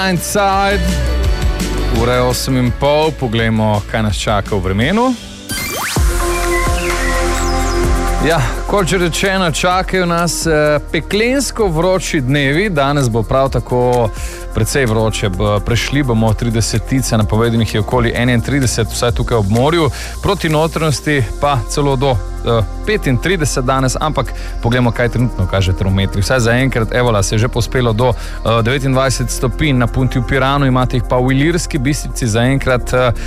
Inside. Ura je 8:30, poglejmo, kaj nas čaka v vremenu. Ja, kot že rečeno, čakajo nas peklensko vroči dnevi. Danes bo prav tako precej vroče. Prešli bomo 30, napovedanih je okoli 31, vsaj tukaj ob morju. Proti notranjosti pa celo do 35 danes, ampak poglejmo, kaj trenutno kaže termometri. Vsaj zaenkrat, evola, se je že pospelo do 29 stopinj na Punti v Piranu, imate jih pa v Ilirski Bistrici zaenkrat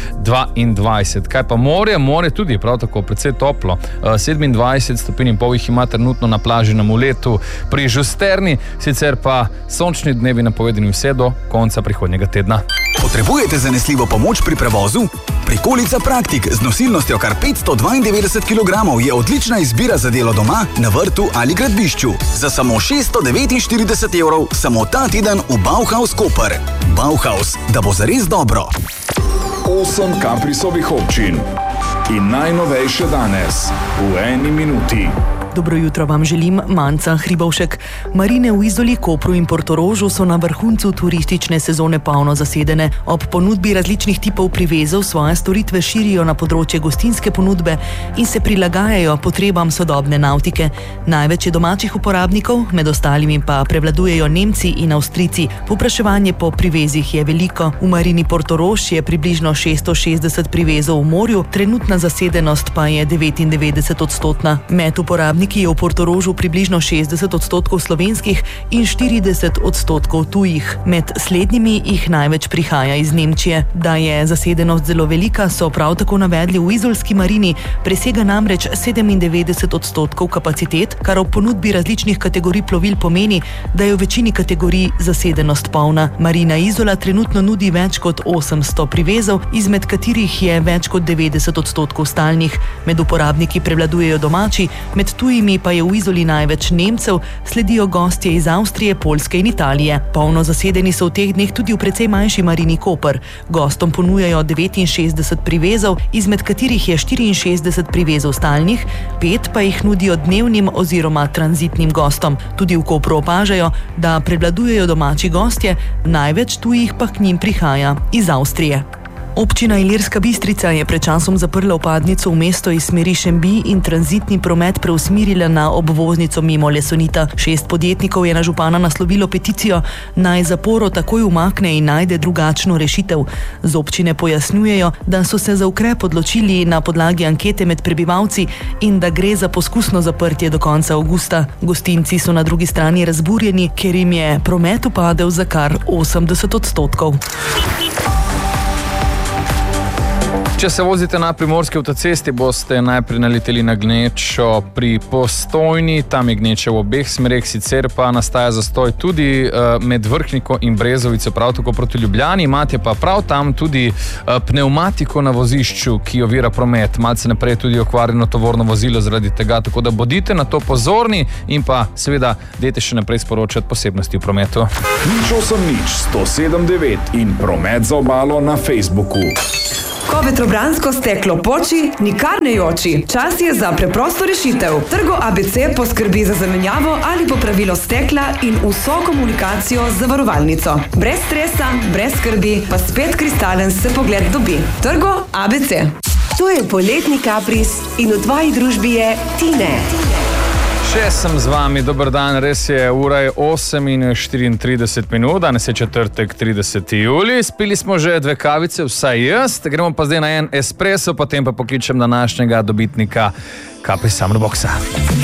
22. Kaj pa morje? Morje tudi prav tako precej toplo. 27 stopinj in pol jih ima trenutno na plaži na Muletu pri Žusterni, sicer pa sončni dnevi napovedani vse do konca prihodnjega tedna. Potrebujete zanesljivo pomoč pri prevozu? Prikolica Praktik z nosilnostjo kar 592 kg je odlična izbira za delo doma, na vrtu ali gradbišču. Za samo 649 evrov samo ta teden v Bauhaus Koper. Bauhaus, da bo zares dobro. 8 Kaprisovih občin in najnovejše danes v eni minuti. Dobro jutro vam želim, Manca Hribovšek. Marine v Izoli, Kopru in Portorožu so na vrhuncu turistične sezone polno zasedene. Ob ponudbi različnih tipov privezov svoje storitve širijo na področje gostinske ponudbe in se prilagajajo potrebam sodobne navtike. Največ je domačih uporabnikov, med ostalimi pa prevladujejo Nemci in Avstrijci. Povpraševanje po privezih je veliko. V Marini Portorož je približno 660 privezov v morju, trenutna zasedenost pa je 99%. Med uporabniki je v Portorožu približno 60% slovenskih in 40% tujih. Med slednjimi jih največ prihaja iz Nemčije. Da je zasedenost zelo velika, so prav tako navedli v izolski marini, presega namreč 97% kapacitet, kar ob ponudbi različnih kategorij plovil pomeni, da je v večini kategorij zasedenost polna. Marina Izola trenutno nudi več kot 800 privezov, izmed katerih je več kot 90% stalnih. Med uporabniki prevladujejo domači, med tujimi pa je v Izoli največ Nemcev, sledijo gostje iz Avstrije, Poljske in Italije. Polno zasedeni so v teh dneh tudi v precej manjši Marini Koper. Gostom ponujajo 69 privezov, izmed katerih je 64 privezov stalnih, 5 pa jih nudijo dnevnim oziroma tranzitnim gostom. Tudi v Kopru opažajo, da prevladujejo domači gostje, največ tujih pa k njim prihaja iz Avstrije. Občina Ilirska Bistrica je pred časom zaprla vpadnico v mesto iz smeri Šembi in tranzitni promet preusmerila na obvoznico mimo Lesonita. 6 podjetnikov je na župana naslovilo peticijo, naj zaporo takoj umakne in najde drugačno rešitev. Z občine pojasnjujejo, da so se za ukrep odločili na podlagi ankete med prebivalci in da gre za poskusno zaprtje do konca avgusta. Gostinci so na drugi strani razburjeni, ker jim je promet upadel za kar 80%. Če se vozite na primorski avtocesti, boste najprej naleteli na gnečo pri Postojni, tam je gneča v obeh smereh, sicer pa nastaja zastoj tudi med Vrhniko in Brezovico, prav tako proti Ljubljani. Imate pa prav tam tudi pnevmatiko na vozišču, ki ovira promet. Malce naprej je tudi okvarjeno tovorno vozilo zaradi tega, tako da bodite na to pozorni in pa seveda dajte še naprej sporočati posebnosti v prometu. 08109 in Promet za obalo na Facebooku. Ko vetrobransko steklo poči, nikar ne joči. Čas je za preprosto rešitev. Trgo ABC poskrbi za zamenjavo ali popravilo stekla in vso komunikacijo z zavarovalnico. Brez stresa, brez skrbi, pa spet kristalen se pogled dobi. Trgo ABC. To je poletni kapris in v tvoji družbi je Tine. Še sem z vami, dober dan, res je, ura je 8:34, danes je četrtek, 30. julij, spili smo že 2 kavice, vsaj jaz, gremo pa zdaj na en espresso, potem pa pokličem današnjega dobitnika Capri Summer Boxa.